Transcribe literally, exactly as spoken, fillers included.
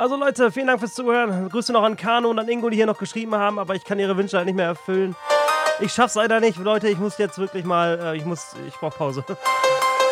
Also Leute, vielen Dank fürs Zuhören. Grüße noch an Kano und an Ingo, die hier noch geschrieben haben, aber ich kann ihre Wünsche halt nicht mehr erfüllen. Ich schaff's leider nicht, Leute. Ich muss jetzt wirklich mal, äh, ich muss, ich brauch Pause.